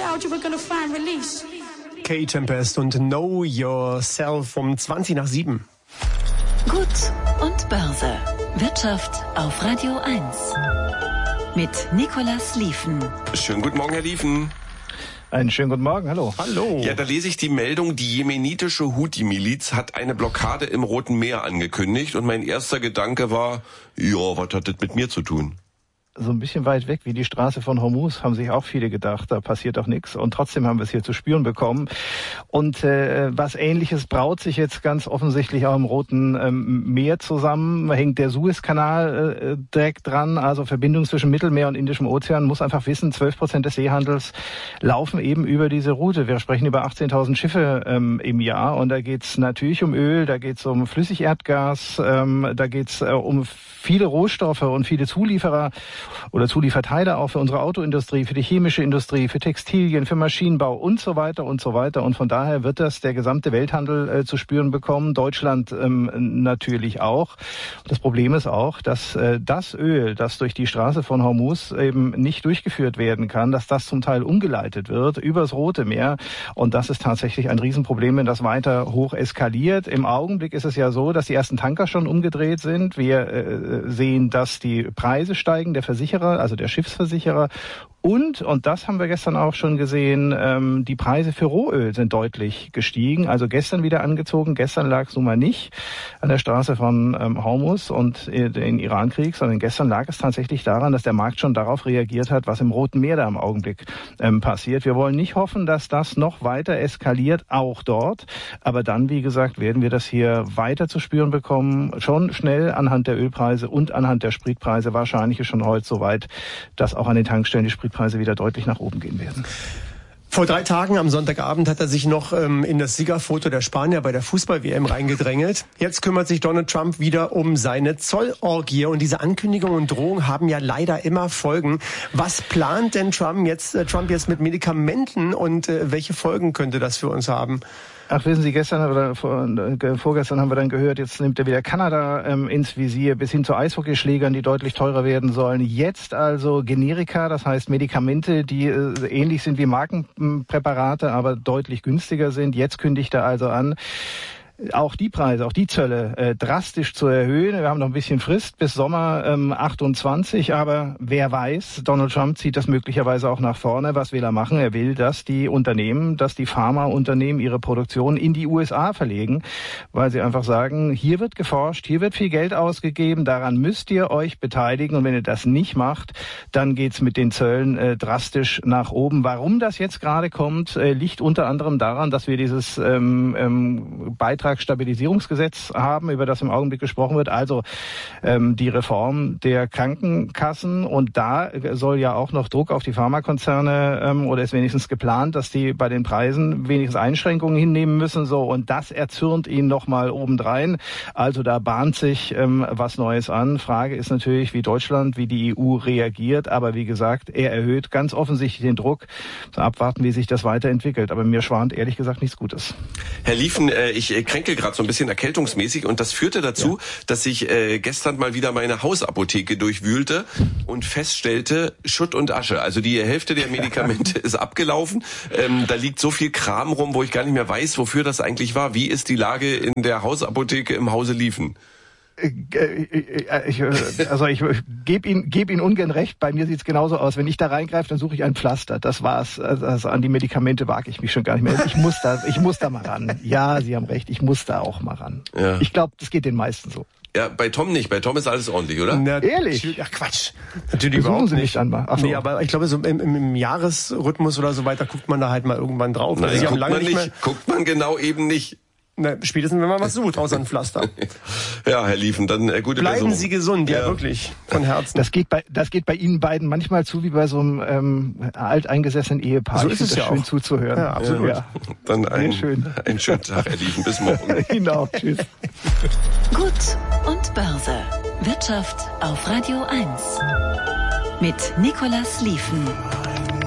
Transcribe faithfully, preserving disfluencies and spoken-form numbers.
child, you were gonna find release. Kay Tempest und Know Yourself um zwanzig nach sieben. Gut und Börse. Wirtschaft auf Radio eins. Mit Nicolas Lieven. Schönen guten Morgen, Herr Lieven. Einen schönen guten Morgen, hallo. Hallo. Ja, da lese ich die Meldung, die jemenitische Houthi-Miliz hat eine Blockade im Roten Meer angekündigt und mein erster Gedanke war, ja, was hat das mit mir zu tun? So ein bisschen weit weg wie die Straße von Hormuz, haben sich auch viele gedacht, da passiert doch nichts. Und trotzdem haben wir es hier zu spüren bekommen. Und äh, was Ähnliches braut sich jetzt ganz offensichtlich auch im Roten ähm, Meer zusammen. Da hängt der Suezkanal äh, direkt dran, also Verbindung zwischen Mittelmeer und Indischem Ozean. Muss einfach wissen, zwölf Prozent des Seehandels laufen eben über diese Route. Wir sprechen über achtzehntausend Schiffe ähm, im Jahr. Und da geht's natürlich um Öl, da geht's um Flüssigerdgas, ähm, da geht's äh, um viele Rohstoffe und viele Zulieferer oder Zulieferteile auch für unsere Autoindustrie, für die chemische Industrie, für Textilien, für Maschinenbau und so weiter und so weiter. Und von daher wird das der gesamte Welthandel äh, zu spüren bekommen, Deutschland ähm, natürlich auch. Und das Problem ist auch, dass äh, das Öl, das durch die Straße von Hormuz eben nicht durchgeführt werden kann, dass das zum Teil umgeleitet wird übers Rote Meer. Und das ist tatsächlich ein Riesenproblem, wenn das weiter hoch eskaliert. Im Augenblick ist es ja so, dass die ersten Tanker schon umgedreht sind. Wir äh, sehen, dass die Preise steigen, der Versicherer, also der Schiffsversicherer. Und, und das haben wir gestern auch schon gesehen, ähm, die Preise für Rohöl sind deutlich gestiegen. Also gestern wieder angezogen. Gestern lag es nun mal nicht an der Straße von ähm, Hormuz und äh, den Irankrieg, sondern gestern lag es tatsächlich daran, dass der Markt schon darauf reagiert hat, was im Roten Meer da im Augenblick ähm, passiert. Wir wollen nicht hoffen, dass das noch weiter eskaliert, auch dort. Aber dann, wie gesagt, werden wir das hier weiter zu spüren bekommen. Schon schnell anhand der Ölpreise und anhand der Spritpreise. Wahrscheinlich ist schon heute soweit, dass auch an den Tankstellen die Spritpreise Preise wieder deutlich nach oben gehen werden. Vor drei Tagen am Sonntagabend hat er sich noch ähm, in das Siegerfoto der Spanier bei der Fußball-W M reingedrängelt. Jetzt kümmert sich Donald Trump wieder um seine Zollorgie. Und diese Ankündigungen und Drohungen haben ja leider immer Folgen. Was plant denn Trump jetzt, äh, Trump jetzt mit Medikamenten und äh, welche Folgen könnte das für uns haben? Ach, wissen Sie, gestern oder vor, äh, vorgestern haben wir dann gehört, jetzt nimmt er wieder Kanada ähm, ins Visier, bis hin zu Eishockeyschlägern, die deutlich teurer werden sollen. Jetzt also Generika, das heißt Medikamente, die äh, ähnlich sind wie Markenpräparate, aber deutlich günstiger sind. Jetzt kündigt er also an, auch die Preise, auch die Zölle äh, drastisch zu erhöhen. Wir haben noch ein bisschen Frist bis Sommer ähm, achtundzwanzig, aber wer weiß, Donald Trump zieht das möglicherweise auch nach vorne. Was will er machen? Er will, dass die Unternehmen, dass die Pharmaunternehmen ihre Produktion in die U S A verlegen, weil sie einfach sagen, hier wird geforscht, hier wird viel Geld ausgegeben, daran müsst ihr euch beteiligen und wenn ihr das nicht macht, dann geht's mit den Zöllen äh, drastisch nach oben. Warum das jetzt gerade kommt, äh, liegt unter anderem daran, dass wir dieses ähm, ähm, Beitrag Stabilisierungsgesetz haben, über das im Augenblick gesprochen wird, also ähm, die Reform der Krankenkassen. Und da soll ja auch noch Druck auf die Pharmakonzerne ähm, oder ist wenigstens geplant, dass die bei den Preisen wenigstens Einschränkungen hinnehmen müssen. So, und das erzürnt ihn nochmal obendrein. Also da bahnt sich ähm, was Neues an. Frage ist natürlich, wie Deutschland, wie die E U reagiert. Aber wie gesagt, er erhöht ganz offensichtlich den Druck. So, abwarten, wie sich das weiterentwickelt. Aber mir schwant ehrlich gesagt nichts Gutes. Herr Lieven, äh, ich äh, kränkel gerade so ein bisschen erkältungsmäßig und das führte dazu, ja. dass ich äh, gestern mal wieder meine Hausapotheke durchwühlte und feststellte, Schutt und Asche. Also die Hälfte der Medikamente ist abgelaufen. Ähm, da liegt so viel Kram rum, wo ich gar nicht mehr weiß, wofür das eigentlich war. Wie ist die Lage in der Hausapotheke im Hause Lieven? Ich, also ich gebe Ihnen, geb Ihnen ungern recht, bei mir sieht's genauso aus. Wenn ich da reingreife, dann suche ich ein Pflaster. Das war's. Also an die Medikamente wage ich mich schon gar nicht mehr. Ich muss da, ich muss da mal ran. Ja, Sie haben recht, ich muss da auch mal ran. Ja. Ich glaube, das geht den meisten so. Ja, bei Tom nicht. Bei Tom ist alles ordentlich, oder? Na, ehrlich? Ach Quatsch. Natürlich Besuchen überhaupt Sie nicht. mich dann mal. Ach so. Nee, aber ich glaube, so im, im, im Jahresrhythmus oder so weiter guckt man da halt mal irgendwann drauf. Nein, also guckt, lange man nicht nicht, mehr, guckt man genau eben nicht. Na, spätestens, wenn man was sucht, außer ein Pflaster. Ja, Herr Lieven, dann äh, gute Bleiben Besserung. Sie gesund, ja, ja, wirklich, von Herzen. Das geht bei, das geht bei Ihnen beiden manchmal zu wie bei so einem ähm, alteingesessenen Ehepaar. So ich ist es das ja schön auch. zuzuhören. Ja, absolut. Ja. Dann ein, schön. einen schönen Tag, Herr Lieven. Bis morgen. Genau, tschüss. Gut und Börse. Wirtschaft auf Radio eins. Mit Nicolas Lieven.